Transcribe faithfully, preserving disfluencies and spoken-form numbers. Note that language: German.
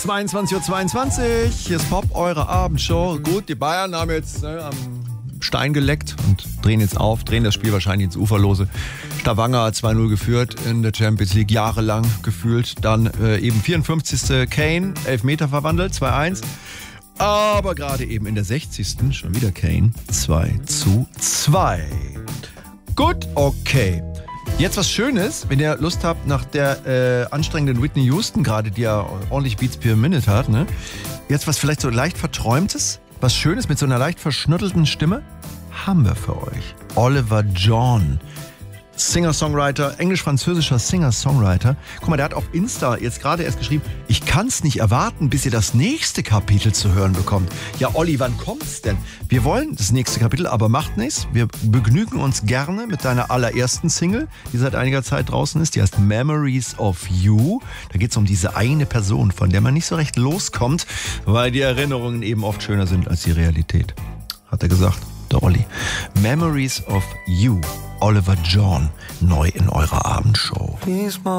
zweiundzwanzig Uhr zweiundzwanzig. Hier ist Pop, eure Abendshow. Gut, die Bayern haben jetzt ne, am Stein geleckt und drehen jetzt auf, drehen das Spiel wahrscheinlich ins Uferlose. Stavanger hat zwei null geführt in der Champions League, jahrelang gefühlt. Dann äh, eben vierundfünfzigsten Kane, Elfmeter verwandelt, zwei eins. Aber gerade eben in der sechzigsten schon wieder Kane, zwei zu zwei. Gut, okay. Jetzt was Schönes, wenn ihr Lust habt, nach der äh, anstrengenden Whitney Houston gerade, die ja ordentlich Beats per Minute hat, ne? Jetzt was vielleicht so leicht Verträumtes, was Schönes mit so einer leicht verschnuddelten Stimme, haben wir für euch. Oliver John, Singer-Songwriter, englisch-französischer Singer-Songwriter. Guck mal, der hat auf Insta jetzt gerade erst geschrieben, ich kann's nicht erwarten, bis ihr das nächste Kapitel zu hören bekommt. Ja, Olli, wann kommt's denn? Wir wollen das nächste Kapitel, aber macht nichts. Wir begnügen uns gerne mit deiner allerersten Single, die seit einiger Zeit draußen ist. Die heißt Memories of You. Da geht's um diese eine Person, von der man nicht so recht loskommt, weil die Erinnerungen eben oft schöner sind als die Realität. Hat er gesagt, der Olli. Memories of You. Oliver John, neu in eurer Abendshow.